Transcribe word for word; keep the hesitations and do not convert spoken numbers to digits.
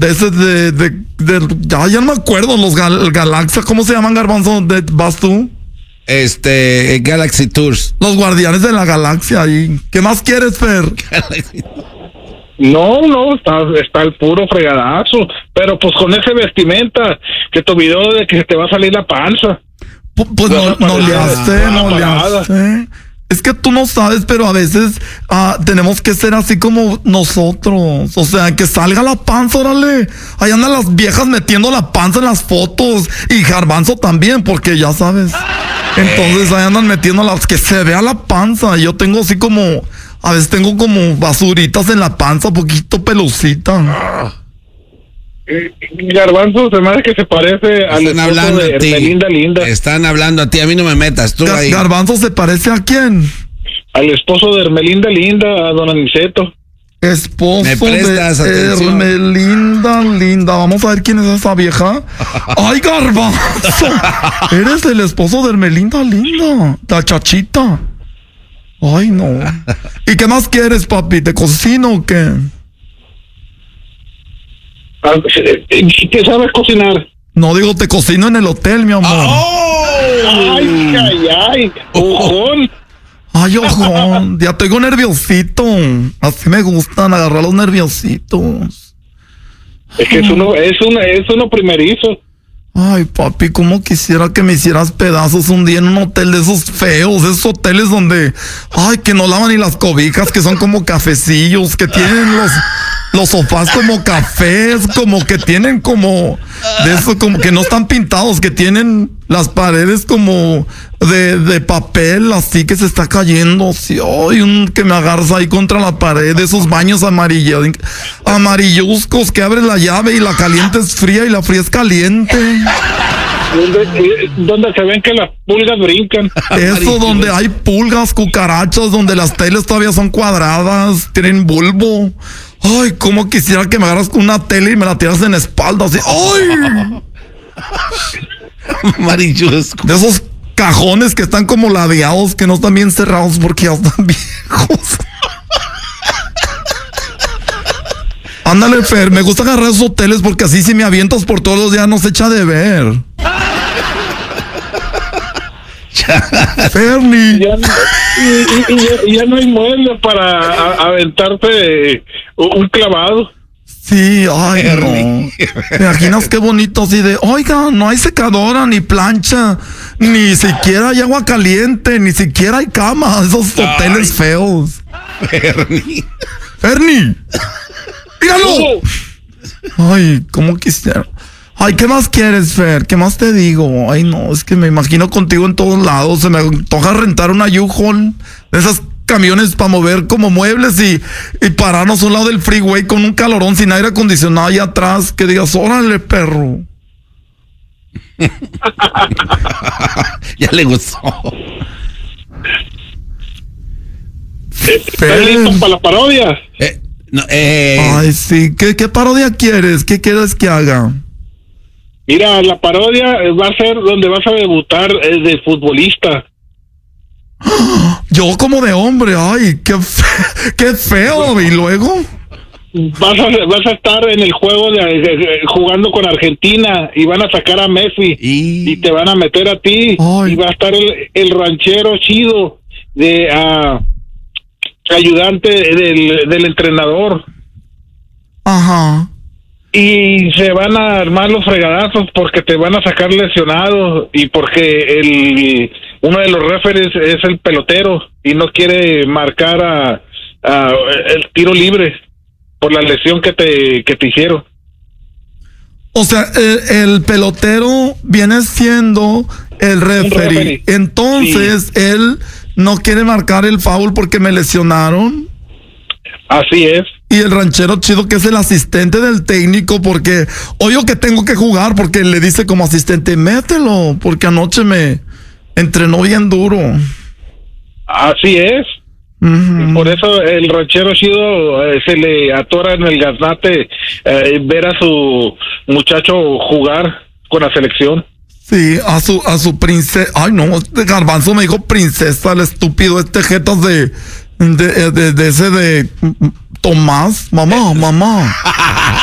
de ese, de, de, de ya, ya no me acuerdo, los gal, Galaxia, ¿cómo se llaman, Garbanzo? De, ¿Vas tú? Este, Galaxy Tours. Los Guardianes de la Galaxia. ¿Y qué más quieres, Fer? No, no, está, está el puro fregadazo. Pero pues con ese vestimenta que tu video de que se te va a salir la panza. P pues no, no le hace, no le hace. Es que tú no sabes, pero a veces uh, tenemos que ser así como nosotros. O sea, que salga la panza, órale. Ahí andan las viejas metiendo la panza en las fotos. Y Garbanzo también, porque ya sabes. Entonces ahí andan metiendo las... Que se vea la panza. Yo tengo así como... A veces tengo como basuritas en la panza, poquito pelucita. Eh, Garbanzo se me hace que se parece al Están hablando de a ti. Hermelinda Linda. Están hablando a ti, a mí no me metas, tú Gar ahí. Garbanzo se parece a quién? Al esposo de Hermelinda Linda, a don Aniceto. Esposo ¿Me prestas de atención? Hermelinda Linda. Vamos a ver quién es esa vieja. ¡Ay, Garbanzo! Eres el esposo de Hermelinda Linda, la chachita. Ay, no. ¿Y qué más quieres, papi? ¿Te cocino o qué? ¿Qué sabes cocinar? No, digo, te cocino en el hotel, mi amor. ¡Oh! Ay, ay, ay, ojón. Ay, ojo, ya tengo nerviosito. Así me gustan agarrar los nerviositos. Es que es uno, es uno, es uno primerizo. Ay, papi, cómo quisiera que me hicieras pedazos un día en un hotel de esos feos, esos hoteles donde, ay, que no lavan ni las cobijas, que son como cafecillos, que tienen los, los sofás como cafés, como que tienen como, de eso, como que no están pintados, que tienen las paredes como de, de papel, así que se está cayendo, así, ay, un, que me agarras ahí contra la pared, de esos baños amarillos, amarilluzcos, que abres la llave y la caliente es fría y la fría es caliente. Donde, donde se ven que las pulgas brincan. Eso, donde hay pulgas, cucarachas, donde las teles todavía son cuadradas, tienen bulbo. Ay, cómo quisiera que me agarras con una tele y me la tiras en la espalda, así. ¡Ay! Amarillusco. De esos cajones que están como ladeados, que no están bien cerrados porque ya están viejos. Ándale, Fer, me gusta agarrar esos hoteles porque así si me avientas por todos los días no se echa de ver. Fernie. Ya, y, y, y, ya, y ya no hay mueble para a, aventarte un clavado. Sí, ay, no. ¿Te imaginas qué bonito así de, oiga, no hay secadora, ni plancha, ni siquiera hay agua caliente, ni siquiera hay cama, esos hoteles ay, feos. Fernie. Fernie. ¡Míralo! Ay, ¿cómo quisiera? Ay, ¿qué más quieres, Fer? ¿Qué más te digo? Ay, no, es que me imagino contigo en todos lados. Se me antoja rentar una U-Haul de esas camiones para mover como muebles y, y pararnos a un lado del freeway con un calorón sin aire acondicionado ahí atrás. Que digas, órale, perro. Ya le gustó. ¿Estás listo para la parodia? Eh, no, eh. Ay, sí. ¿Qué, ¿Qué parodia quieres? ¿Qué quieres que haga? Mira, la parodia va a ser donde vas a debutar eh, de futbolista. Yo como de hombre, ay, qué, fe qué feo. ¿Y luego? Vas a, vas a estar en el juego de, de, de, jugando con Argentina y van a sacar a Messi y, y te van a meter a ti. Ay. Y va a estar el, el ranchero chido de uh, ayudante del, del entrenador. Ajá. Y se van a armar los fregadazos porque te van a sacar lesionado y porque el uno de los referees es el pelotero y no quiere marcar a, a el tiro libre por la lesión que te que te hicieron. O sea, el, el pelotero viene siendo el referee. referee. Entonces, sí. Él no quiere marcar el foul porque me lesionaron. Así es. Y el ranchero chido que es el asistente del técnico porque oye que tengo que jugar porque le dice como asistente, mételo porque anoche me entrenó bien duro. Así es. Uh-huh. Y por eso el ranchero chido eh, se le atora en el gaznate eh, ver a su muchacho jugar con la selección. Sí, a su a su princesa. Ay, no, este Garbanzo me dijo princesa, el estúpido este jetas de de, de, de, de ese de Tomás, mamá, mamá.